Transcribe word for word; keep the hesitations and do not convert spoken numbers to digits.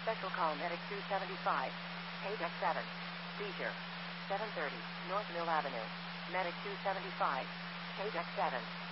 Special call Medic two seventy-five. Page X seven. Seizure. seven thirty, North Mill Avenue. Medic two seventy-five. Page X seven.